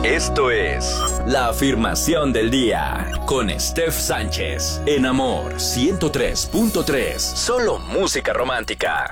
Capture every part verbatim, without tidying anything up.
Esto es La Afirmación del Día con Steph Sánchez en Amor ciento tres punto tres. Solo música romántica.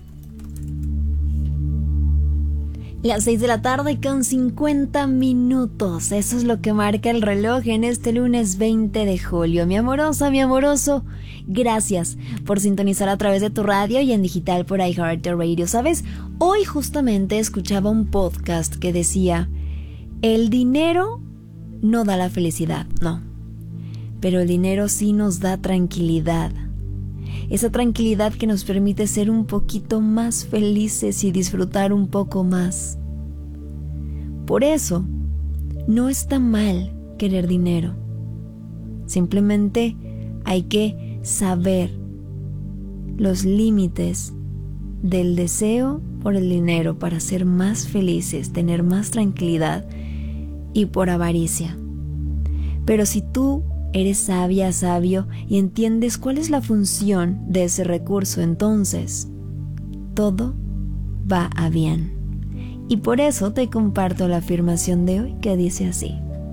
Las seis de la tarde con cincuenta minutos. Eso es lo que marca el reloj en este lunes veinte de julio. Mi amorosa, mi amoroso, gracias por sintonizar a través de tu radio y en digital por iHeartRadio. ¿Sabes? Hoy justamente escuchaba un podcast que decía: el dinero no da la felicidad, no. Pero el dinero sí nos da tranquilidad. Esa tranquilidad que nos permite ser un poquito más felices y disfrutar un poco más. Por eso, no está mal querer dinero. Simplemente hay que saber los límites del deseo por el dinero para ser más felices, tener más tranquilidad y por avaricia. Pero si tú eres sabia, sabio y entiendes cuál es la función de ese recurso, entonces todo va a bien. Y por eso te comparto la afirmación de hoy que dice así: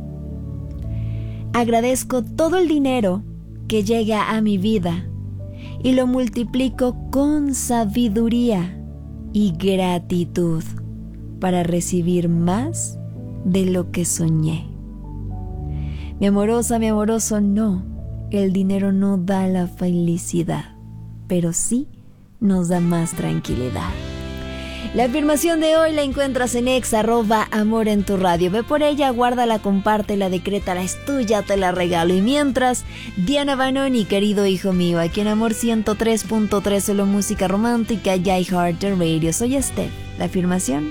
agradezco todo el dinero que llega a mi vida y lo multiplico con sabiduría y gratitud para recibir más de lo que soñé. Mi amorosa, mi amoroso, no, el dinero no da la felicidad, pero sí nos da más tranquilidad. La afirmación de hoy la encuentras en ex arroba amor en tu radio. Ve por ella, guárdala, compártela, decrétala, es tuya, te la regalo. Y mientras, Diana Banoni, querido hijo mío, aquí en Amor ciento tres punto tres, solo música romántica y iHeartRadio. Soy Steph. La afirmación